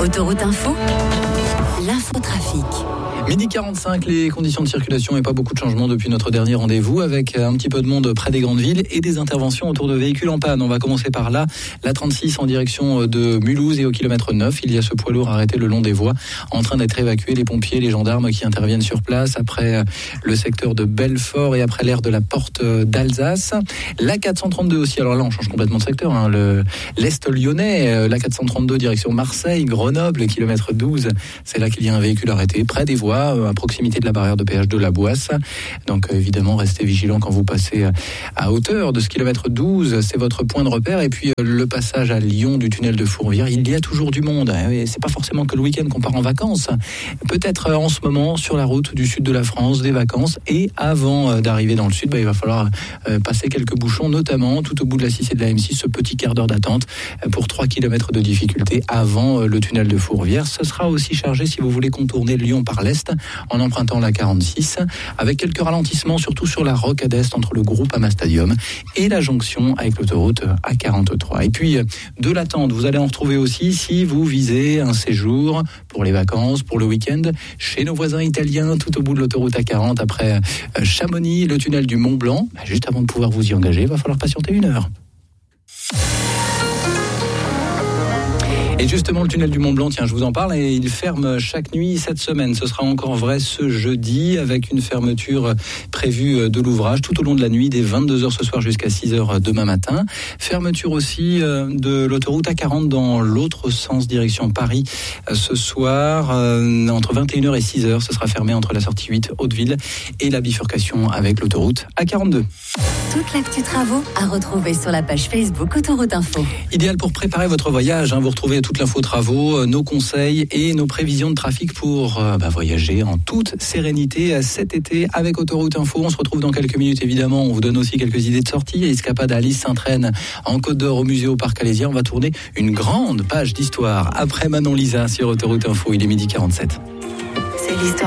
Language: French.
Autoroute Info, l'infotrafic. Midi 45, les conditions de circulation et pas beaucoup de changements depuis notre dernier rendez-vous avec un petit peu de monde près des grandes villes et des interventions autour de véhicules en panne. On va commencer par là, la 36 en direction de Mulhouse et au kilomètre 9. Il y a ce poids lourd arrêté le long des voies en train d'être évacué. Les pompiers, les gendarmes qui interviennent sur place après le secteur de Belfort et après l'aire de la porte d'Alsace. La 432 aussi, alors là on change complètement de secteur, l'Est lyonnais, la 432 direction Marseille, Grenoble, kilomètre 12. C'est là qu'il y a un véhicule arrêté près des voies, à proximité de la barrière de péage de la Boisse. Donc évidemment, restez vigilants quand vous passez à hauteur de ce kilomètre 12. C'est votre point de repère. Et puis le passage à Lyon du tunnel de Fourvière, il y a toujours du monde. Et c'est pas forcément que le week-end qu'on part en vacances. Peut-être en ce moment sur la route du sud de la France, des vacances. Et avant d'arriver dans le sud, il va falloir passer quelques bouchons, notamment tout au bout de la 6 et de la M6, ce petit quart d'heure d'attente pour 3 km de difficulté avant le tunnel de Fourvière. Ce sera aussi chargé si vous voulez contourner Lyon par l'Est en empruntant la 46, avec quelques ralentissements, surtout sur la rocade Est entre le Groupama Stadium et la jonction avec l'autoroute A43. Et puis, de l'attente, vous allez en retrouver aussi si vous visez un séjour pour les vacances, pour le week-end, chez nos voisins italiens, tout au bout de l'autoroute A40, après Chamonix, le tunnel du Mont Blanc. Juste avant de pouvoir vous y engager, il va falloir patienter 1 heure. Et justement, le tunnel du Mont Blanc, tiens, je vous en parle, et il ferme chaque nuit cette semaine. Ce sera encore vrai ce jeudi, avec une fermeture prévue de l'ouvrage tout au long de la nuit, dès 22h ce soir jusqu'à 6h demain matin. Fermeture aussi de l'autoroute A40 dans l'autre sens, direction Paris, ce soir, entre 21h et 6h. Ce sera fermé entre la sortie 8, Hauteville, et la bifurcation avec l'autoroute A42. Toute l'actu travaux à retrouver sur la page Facebook Autoroute Info. Idéal pour préparer votre voyage, vous retrouvez toute l'info travaux, nos conseils et nos prévisions de trafic pour voyager en toute sérénité cet été avec Autoroute Info. On se retrouve dans quelques minutes évidemment. On vous donne aussi quelques idées de sortie. Escapade à Alice-Saint-Traine en Côte d'Or au musée au Parc Alésien. On va tourner une grande page d'histoire après Manon Lisa sur Autoroute Info. Il est midi 47. C'est l'histoire.